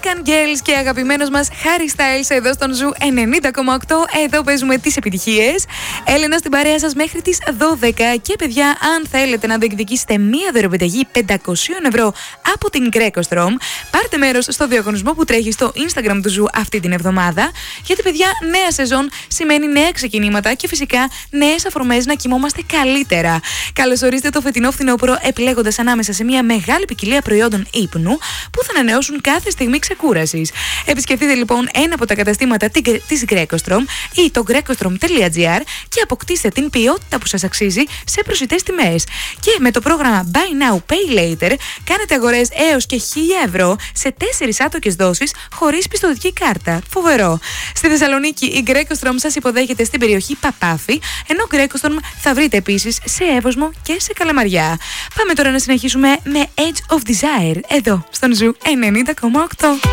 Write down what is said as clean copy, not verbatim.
American Girls και αγαπημένος μας Harry Styles εδώ στον Ζου 90,8. Εδώ παίζουμε τις επιτυχίες. Έλενα στην παρέα σας μέχρι τις 12. Και παιδιά, αν θέλετε να διεκδικήσετε μία δωρεπιταγή 500 ευρώ από την Greco-Strom, πάρτε μέρος στο διαγωνισμό που τρέχει στο Instagram του Ζου αυτή την εβδομάδα. Γιατί παιδιά, νέα σεζόν σημαίνει νέα ξεκινήματα και φυσικά νέες αφορμές να κοιμόμαστε καλύτερα. Καλωσορίστε το φετινό φθινόπωρο επιλέγοντας ανάμεσα σε μια μεγάλη ποικιλία προϊόντων ύπνου που θα ανανεώσουν κάθε στιγμή ξεκούρασης. Επισκεφτείτε λοιπόν ένα από τα καταστήματα της Greco-Strom ή το grecostrom.gr και αποκτήστε την ποιότητα που σας αξίζει σε προσιτές τιμές. Και με το πρόγραμμα Buy Now, Pay Later κάνετε αγορές έως και 1.000 ευρώ σε 4 άτοκες δόσεις χωρίς πιστωτική κάρτα. Φοβερό! Στη Θεσσαλονίκη η Greco-Strom σας υποδέχεται στην περιοχή Παπάφη, ενώ Greco-Strom θα βρείτε επίσης σε Εύωσμο και σε Καλαμαριά. Πάμε τώρα να συνεχίσουμε με Edge of Desire εδώ στον Ζου 90,8.